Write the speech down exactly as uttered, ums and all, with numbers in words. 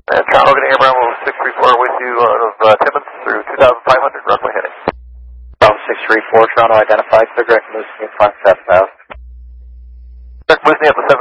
And Toronto getting Air Bravo six three four with you out of uh, Timmins through two thousand five hundred, runway heading. Bravo six three four, Toronto identified, clear direct Moose, five seven thousand. Direct Moose at the